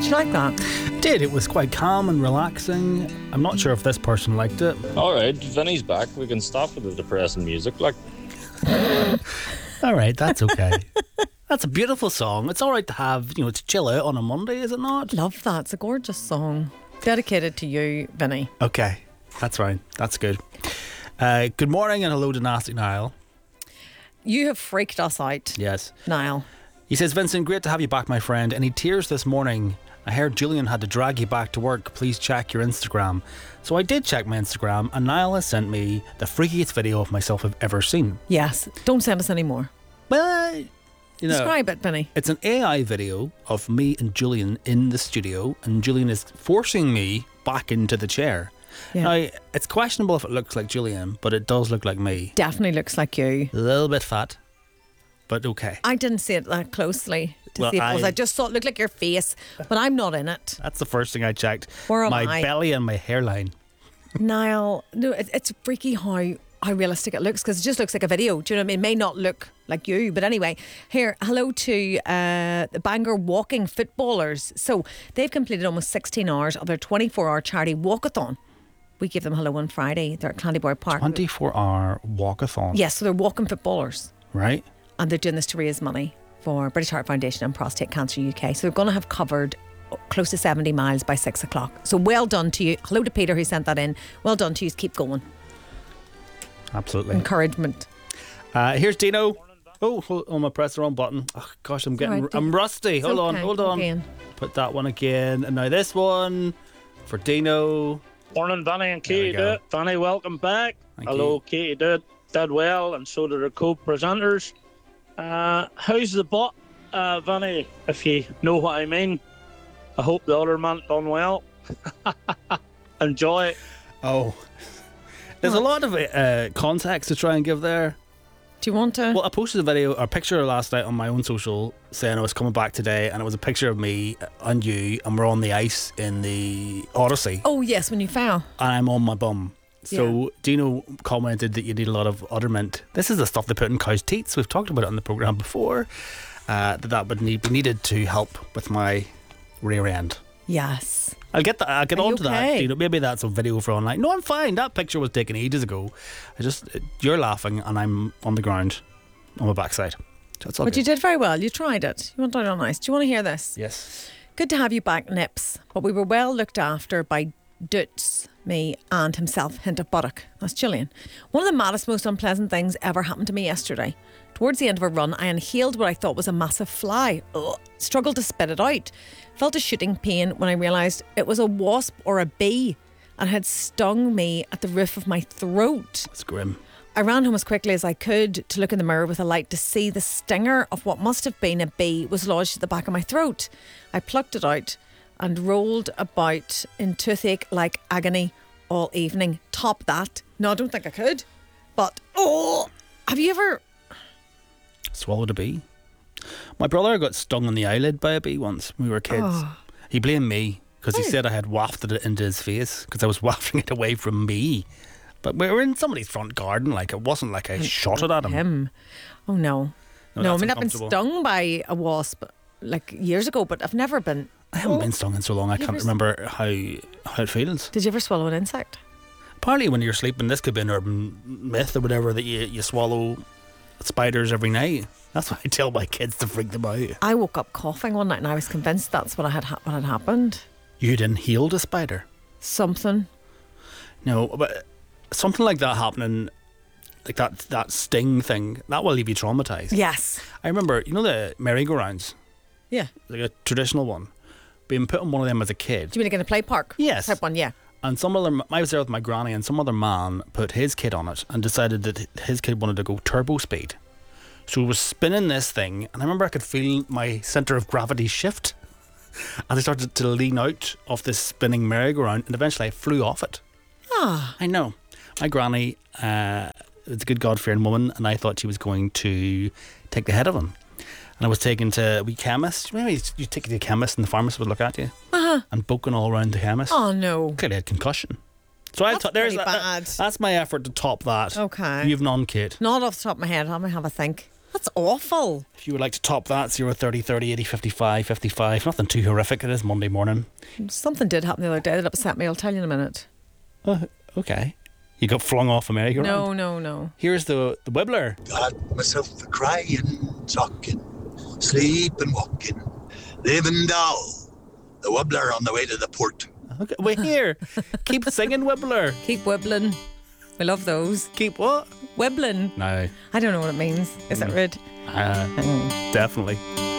you like that? Did. It was quite calm and relaxing. I'm not sure if this person liked it. All right, Vinny's back. We can stop with the depressing music. Like, all right, that's okay. That's a beautiful song. It's all right to have, to chill out on a Monday, is it not? Love that. It's a gorgeous song. Dedicated to you, Vinny. Okay, that's right. That's good. Good morning and hello to Nasty Niall. You have freaked us out. Yes. Niall. He says, Vincent, great to have you back, my friend. Any tears this morning? I heard Julian had to drag you back to work. Please check your Instagram. So I did check my Instagram, and Niall has sent me the freakiest video of myself I've ever seen. Yes. Don't send us any more. Well, describe it, Vinny. It's an AI video of me and Julian in the studio, and Julian is forcing me back into the chair. Yeah. Now, it's questionable if it looks like Julian, but it does look like me. Definitely looks like you. A little bit fat, but okay. I didn't see it that closely to Well, see if it was. I just thought it looked like your face, but I'm not in it. That's the first thing I checked. Where am my I? belly and my hairline. Niall, no, it's freaky how realistic it looks, because it just looks like a video. Do you know what I mean? It may not look like you, but anyway. Here, hello to the Bangor walking footballers. So they've completed almost 16 hours of their 24-hour charity walkathon. We gave them hello on Friday. They're at Clandyboy Park. 24-hour walkathon. Yes, so they're walking footballers. Right. And they're doing this to raise money for British Heart Foundation and Prostate Cancer UK. So they're going to have covered close to 70 miles by 6 o'clock. So well done to you. Hello to Peter who sent that in. Well done to you. Keep going. Absolutely. Encouragement. Here's Dino. Oh, I pressed the wrong button. Oh, gosh, I'm rusty. Hold on. Again. Put that one again. And now this one for Dino. Morning, Vanny and Katie Dude. Vanny, welcome back. Thank Hello, you. Katie Dude. Did well, and so did our co-presenters. How's the butt, Vanny, if you know what I mean? I hope the other man done well. Enjoy. Oh. There's a lot of context to try and give there. Do you want to? Well, I posted a picture last night on my own social saying I was coming back today, and it was a picture of me and you, and we're on the ice in the Odyssey. Oh, yes, when you fell. And I'm on my bum. So Dino commented that you need a lot of udderment. This is the stuff they put in cows' teats. We've talked about it on the programme before. That would be needed to help with my rear end. Yes. I'll get onto that. okay? Dino. Maybe that's a video for online. No, I'm fine. That picture was taken ages ago. You're laughing and I'm on the ground on my backside. So it's all But good. you did very well. You tried it. You went down on ice. Do you want to hear this? Yes. Good to have you back, Nips. But we were well looked after by Dutz, me, and himself, hint of buttock. That's Gillian. One of the maddest, most unpleasant things ever happened to me yesterday. Towards the end of a run, I inhaled what I thought was a massive fly. Ugh. Struggled to spit it out. Felt a shooting pain when I realised it was a wasp or a bee and had stung me at the roof of my throat. That's grim. I ran home as quickly as I could to look in the mirror with a light to see the stinger of what must have been a bee was lodged at the back of my throat. I plucked it out and rolled about in toothache like agony all evening. Top that. No, I don't think I could. But, have you ever... Swallowed a bee? My brother got stung on the eyelid by a bee once when we were kids. He blamed me because he said I had wafted it into his face because I was wafting it away from me. But we were in somebody's front garden. Like, it wasn't like I shot it at him. Oh, no. No, No, I that's mean, I've been uncomfortable. stung by a wasp like years ago, but I've never been... I haven't been stung in so long I can't ever remember how it feels. Did you ever swallow an insect? Apparently when you're sleeping, this could be an urban myth or whatever, that you swallow spiders every night. That's why I tell my kids to freak them out. I woke up coughing one night and I was convinced that's what had happened. You'd inhaled a spider? Something. No, but something like that happening, like that sting thing, that will leave you traumatised. Yes. I remember, the merry-go-rounds, Yeah. like a traditional one, being put on one of them as a kid. Do you mean like in a play park? Yes. Type one, yeah. And I was there with my granny, and some other man put his kid on it and decided that his kid wanted to go turbo speed. So he was spinning this thing, and I remember I could feel my centre of gravity shift as I started to lean out of this spinning merry-go-round, and eventually I flew off it. Ah. I know. My granny was a good God-fearing woman, and I thought she was going to take the head of him. And I was taken to a wee chemist. Maybe you take it to a chemist and the pharmacist would look at you. And poking all around the chemist. Oh, no. Clearly had concussion. So That's pretty bad. that's my effort to top that. Okay. You've none, Kate. Not off the top of my head. I might have a think. That's awful. If you would like to top that, 030 30 80 55 55. Nothing too horrific. It is Monday morning. Something did happen the other day that upset me. I'll tell you in a minute. Okay. You got flung off a merry-go-round? No. Here's the Wibbler. Got myself a crying, talking, sleeping, walking, living doll. The Wibbler on the way to the port. Okay, wait here. Keep singing, Wibbler. Keep wibbling. We love those. Keep what? Wibbling. No. I don't know what it means. Is it rude? Definitely.